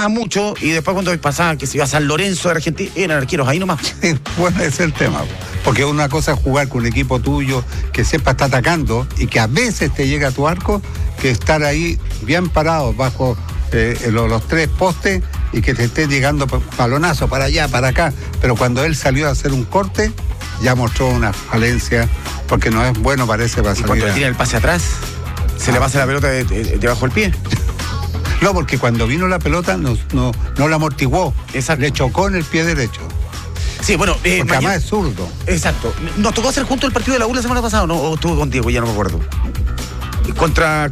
pasaban mucho y después cuando pasaban que se iba a San Lorenzo de Argentina, eran arqueros ahí nomás. Bueno, ese es el tema. Porque una cosa es jugar con un equipo tuyo que sepa está atacando y que a veces te llega a tu arco, que estar ahí bien parado bajo los tres postes y que te esté llegando balonazo para allá, para acá. Pero cuando él salió a hacer un corte, ya mostró una falencia, porque no es bueno, parece, para ¿Y salir. cuando le tiran el pase atrás? ¿Se le pasa la pelota debajo del pie? No, porque cuando vino la pelota no la amortiguó. Exacto. Le chocó en el pie derecho. Sí, bueno. Porque además es zurdo. Exacto. ¿Nos tocó hacer junto el partido de la U la semana pasada o estuvo contigo? Ya no me acuerdo. Contra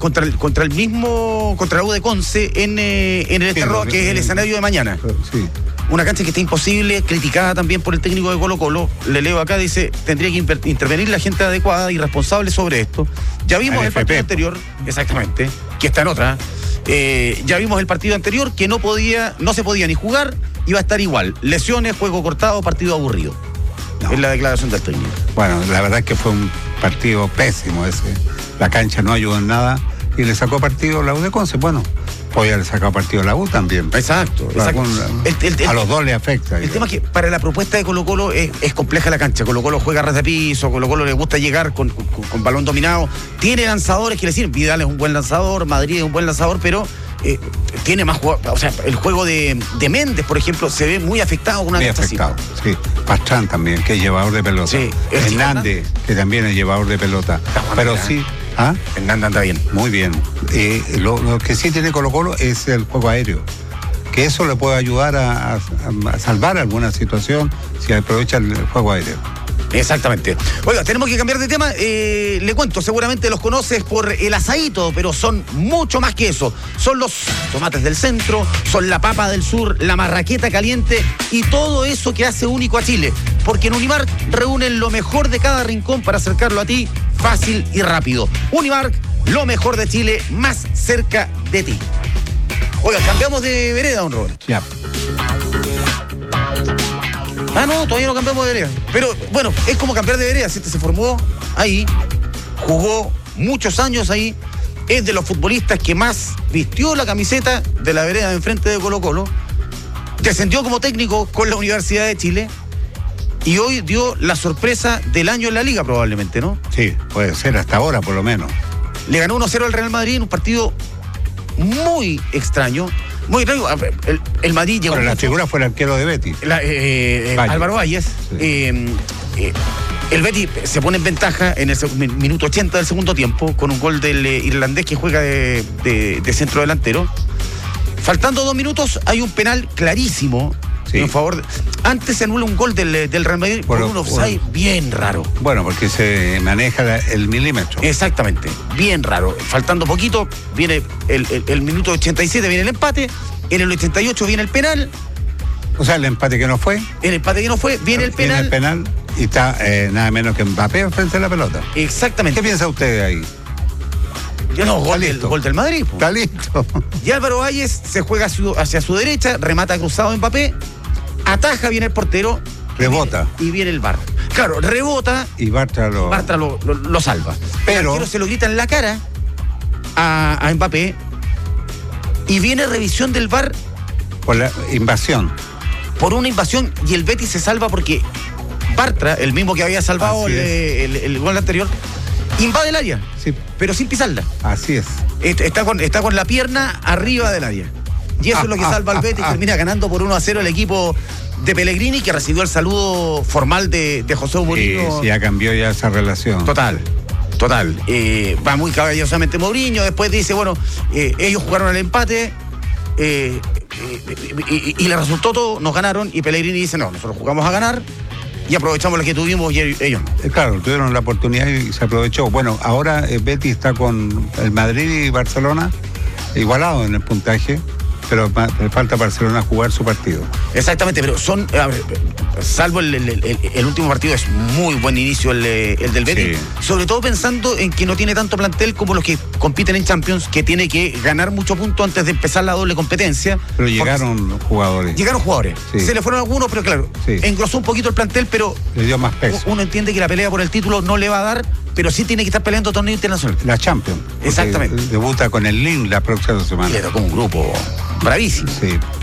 la U de Conce en el Esterro, que es el escenario de mañana. Sí. Una cancha que está imposible, criticada también por el técnico de Colo-Colo. Le leo acá, dice, tendría que intervenir la gente adecuada y responsable sobre esto. Ya vimos el partido anterior, exactamente, que está en otra. Ya vimos el partido anterior que no se podía ni jugar, iba a estar igual. Lesiones, juego cortado, partido aburrido. No. Es la declaración del técnico. Bueno, la verdad es que fue un partido pésimo ese. La cancha no ayudó en nada y le sacó partido la U de Conce. Bueno, podía haber sacado partido la U también. Exacto. A los dos le afecta. El tema es que para la propuesta de Colo-Colo es compleja la cancha. Colo-Colo juega ras de piso, Colo-Colo le gusta llegar con balón dominado. Tiene lanzadores, quiere decir, Vidal es un buen lanzador, Madrid es un buen lanzador, pero tiene más jugadores. O sea, el juego de Méndez, por ejemplo, se ve muy afectado con una muy cancha afectado, así. sí. Pastrán también, que es llevador de pelota. Sí. Hernández, que también es llevador de pelota. Pero sí. ¿Ah? Hernández anda bien. Muy bien. Lo que sí tiene Colo-Colo es el juego aéreo, que eso le puede ayudar a salvar alguna situación si aprovecha el juego aéreo. Exactamente. Oiga, tenemos que cambiar de tema. Le cuento, seguramente los conoces por el asadito, pero son mucho más que eso. Son los tomates del centro, son la papa del sur, la marraqueta caliente y todo eso que hace único a Chile. Porque en Unimark reúnen lo mejor de cada rincón para acercarlo a ti fácil y rápido. Unimark, lo mejor de Chile, más cerca de ti. Oiga, cambiamos de vereda, don Roberto. Ya. Ah, no, todavía no cambiamos de vereda. Pero, bueno, es como cambiar de vereda. Se formó ahí, jugó muchos años ahí, es de los futbolistas que más vistió la camiseta de la vereda de enfrente de Colo-Colo, descendió como técnico con la Universidad de Chile y hoy dio la sorpresa del año en la Liga probablemente, ¿no? Sí, puede ser hasta ahora por lo menos. Le ganó 1-0 al Real Madrid en un partido muy extraño. Muy extraño. El Madrid llegó. Bueno, la figura fue el arquero de Betis. Álvaro Valles. Sí. El Betis se pone en ventaja en el minuto 80 del segundo tiempo con un gol del irlandés que juega de centro delantero. Faltando 2 minutos hay un penal clarísimo. Sí. En favor antes se anula un gol del Real Madrid por un offside bien raro. Bueno, porque se maneja el milímetro. Exactamente, bien raro. Faltando poquito, viene el minuto 87, viene el empate. En el 88 viene el penal. O sea, el empate que no fue. El empate que no fue, viene el penal. Viene el penal y está nada menos que Mbappé frente a la pelota. Exactamente. ¿Qué piensa usted de ahí? Yo no, gol del Madrid. Está listo. Y Álvaro Valles se juega hacia su derecha, remata cruzado Mbappé, ataja, viene el portero. Rebota. Y viene el VAR. Claro, rebota. Y Bartra lo salva. Pero el arquero se lo grita en la cara a Mbappé. Y viene revisión del VAR. Por la invasión. Por una invasión. Y el Betis se salva porque Bartra, el mismo que había salvado el gol anterior, invade el área, sí, pero sin pisarla. Así es. Está con la pierna arriba del área. Y eso es lo que salva al Betis. Termina ganando por 1-0 el equipo de Pellegrini, que recibió el saludo formal de José Mourinho. Sí, ya cambió ya esa relación. Total. Va muy caballosamente Mourinho. Después dice, bueno, ellos jugaron al empate y le resultó todo, nos ganaron. Y Pellegrini dice, no, nosotros jugamos a ganar y aprovechamos lo que tuvimos y ellos no. Claro, tuvieron la oportunidad y se aprovechó. Bueno, ahora Betis está con el Madrid y Barcelona igualado en el puntaje, pero le falta a Barcelona jugar su partido. Exactamente, pero salvo el último partido, es muy buen inicio el del Betis, sí. Sobre todo pensando en que no tiene tanto plantel como los que compiten en Champions, que tiene que ganar muchos puntos antes de empezar la doble competencia. Pero llegaron jugadores. Sí. Se le fueron algunos, pero claro, sí. Engrosó un poquito el plantel, pero le dio más peso. Uno entiende que la pelea por el título no le va a dar, pero sí tiene que estar peleando torneo internacional. La Champions. Exactamente. Debuta con el Lille la próxima semana. Y le tocó un grupo bravísimo. Sí.